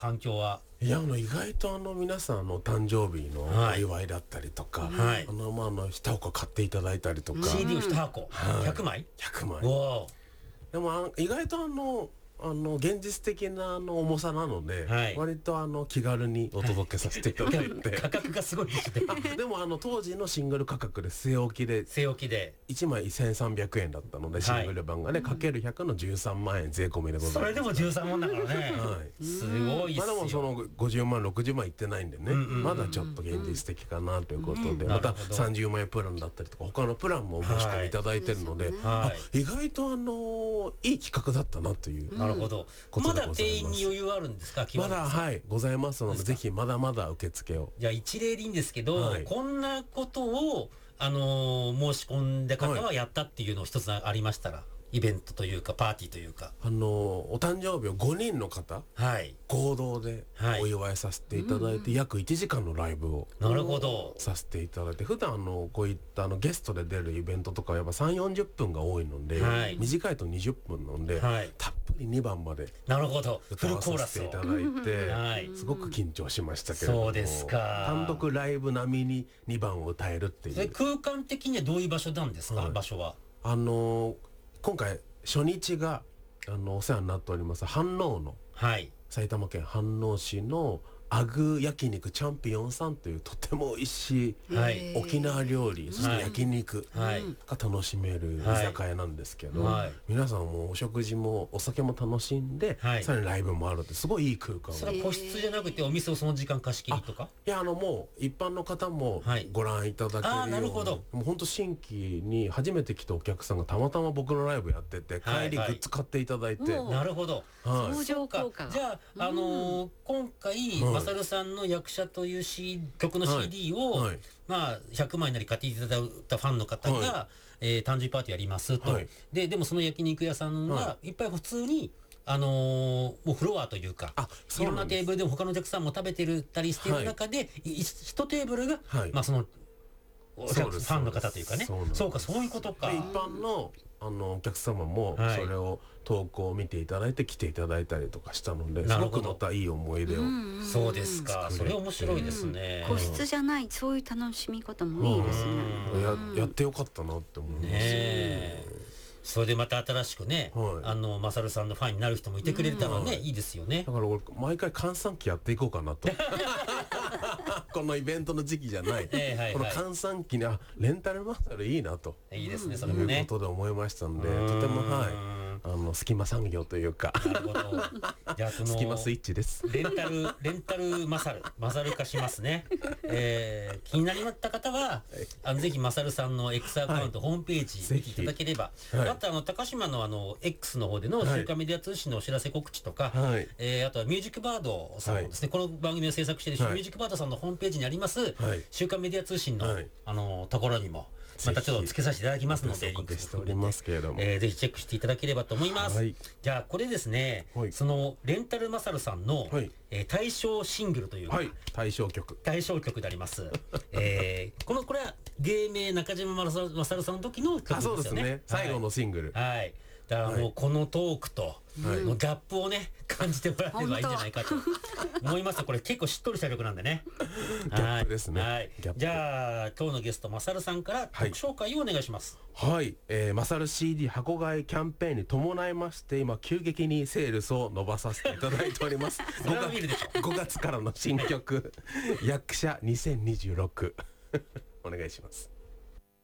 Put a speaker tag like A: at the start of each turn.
A: 環境は。
B: いや意外と皆さん誕生日のお祝いだったりとか、
A: はい、
B: 一箱買っていただいたりとか、
A: CD を1箱、はい、100枚
B: 100枚
A: わ
B: でも意外と現実的な重さなので、はい、割と気軽にお届けさせていただいて
A: 価格がすごいですね
B: でも当時のシングル価格で据え置きで1枚1300円だったので、シングル版がね、かける100の13万円税込みでございます。
A: それでも13万だからね、はい、すごいっすよ。
B: まだもその50万60万いってないんでね、まだちょっと現実的かなということで、また30万円プランだったりとか他のプランもお申し込みいただいてるので、意外といい企画だったなという。
A: なるほど。まだ定員に余裕あるんですか？
B: まだはいございますので、ぜひまだまだ受付を。
A: じゃあ一例でいいんですけど、はい、こんなことを申し込んだ方はやったっていうのを一つありましたら、イベントというかパーティーというか、
B: お誕生日を5人の方、はい、合同でお祝いさせていただいて、約1時間のライブを
A: なるほど
B: させていただいて、普段こういったゲストで出るイベントとかはやっぱ3、40分が多いので、はい、短いと20分なので、はい、たっぷり2番まで
A: なるほど
B: 歌わさせていただいて、すごく緊張しましたけれども、
A: そうですか、
B: 単独ライブ並みに2番を歌えるっていう。
A: 空間的にはどういう場所なんですか？はい、場所は
B: 今回初日がお世話になっております飯能の、はい、埼玉県飯能市のアグ焼肉チャンピオンさんというとても美味しい沖縄料理、そして焼肉が楽しめる居酒屋なんですけど、皆さんもお食事もお酒も楽しんで、さらにライブもあるってすごいいい空間。
A: それは個室じゃなくてお店をその時間貸し切りとか？
B: いやもう一般の方もご覧いただけるように、なるほど、もう本当新規に初めて来たお客さんがたまたま僕のライブやってて、帰りグッズ買っていただいて、
A: なるほど、
C: 相乗効果。
A: じゃあ今回マサルさんの役者という曲の CD を、はい、まあ100枚なり買っていただいたファンの方が、はい、誕生日パーティーやりますと、はい、でもその焼肉屋さんがいっぱい普通にもうフロアというか、いろんなテーブルでも他のお客さんも食べてるたりしてる中で、1テーブルが、まあそのファンの方というかね、そうか、そういうことか。
B: 一般のお客様もそれを投稿を見ていただいて来ていただいたりとかしたので、すごくまたいい思い出を。
A: そうですか、それ面白いですね。
C: 個室じゃないそういう楽しみ方もいいですね。
B: やってよかったなって思いますね。
A: それでまた新しくね、マサルさんのファンになる人もいてくれたらね、いいですよね。
B: だから俺毎回閑散期やっていこうかなとこのイベントの時期じゃない、この閑散期にレンタルマサルいいなと、
A: いいですね、それもね、
B: いうことで思いましたので、とても隙間産業というか、
A: なるほど。じゃあ
B: 隙間スイッチです。
A: レンタルマサル化しますね。気になりまった方はぜひマサルさんの X アカウント、ホームページ見ていただければ、あと高島のX の方での週刊メディア通信のお知らせ告知とか、あとはミュージックバードさんですね、この番組を制作しているミュージックバードさんのホームページにあります週刊メディア通信のところにもまたちょっとつけさせていただきますので、
B: リンクしておりますけれども、
A: ぜひチェックしていただければと思います。じゃあこれですね、そのレンタルマサルさんの対象シングルというか、
B: 対象曲
A: であります。これは芸名中島マサルさんの時の曲ですよね。
B: そうですね、最後のシングル。
A: はい。だからもうこのトークとギャップをね感じてもらえればいいんじゃないかと思います。これ結構しっとりした曲なんでね。
B: ギャップですね。
A: じゃあ今日のゲストマサルさんから曲紹介をお願いします。
B: はい、マサル CD 箱買いキャンペーンに伴いまして今急激にセールスを伸ばさせていただいております。5月からの新曲役者2026お願いします。